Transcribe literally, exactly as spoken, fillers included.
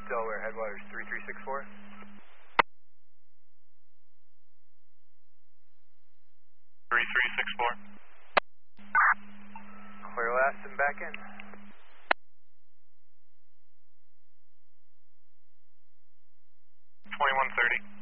Delaware Headwaters three three six four. three three six four. Clear last and back in. twenty-one thirty.